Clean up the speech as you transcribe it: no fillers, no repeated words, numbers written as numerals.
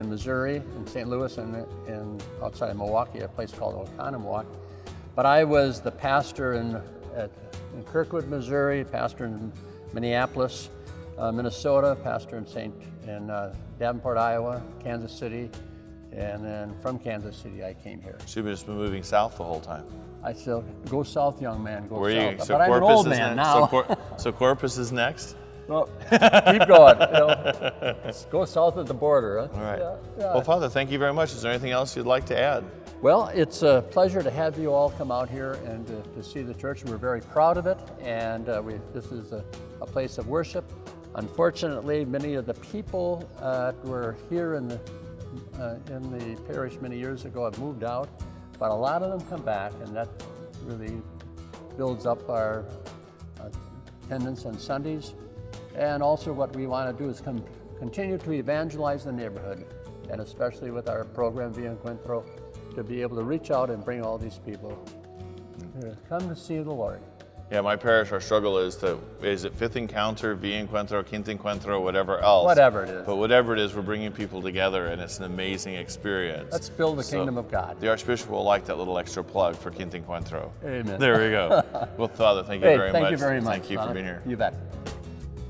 in Missouri, in St. Louis, and outside of Milwaukee, a place called Oconomowoc. But I was the pastor in Kirkwood, Missouri, pastor in Minneapolis, Minnesota, pastor in Davenport, Iowa, Kansas City, and then from Kansas City I came here. So you've just been moving south the whole time? I still go south, young man, go Where south. You? So but I'm an old man now. So Corpus is next? Well, keep going. Go south of the border. Huh? All right. Yeah. Well, Father, thank you very much. Is there anything else you'd like to add? Well, it's a pleasure to have you all come out here and to see the church. We're very proud of it, and this is a place of worship. Unfortunately, many of the people were here in the parish many years ago have moved out, but a lot of them come back, and that really builds up our attendance on Sundays. And also what we want to do is continue to evangelize the neighborhood, and especially with our program Via Encuentro, to be able to reach out and bring all these people to come to see the Lord. Yeah, my parish, our struggle is it Fifth Encounter, Via Encuentro, Quinta Encuentro, whatever else. Whatever it is. But whatever it is, we're bringing people together, and it's an amazing experience. Let's build the kingdom of God. The Archbishop will like that little extra plug for Quinta Encuentro. Amen. There we go. Well, Father, thank you very much. Thank you very much. Thank you for being here. You bet.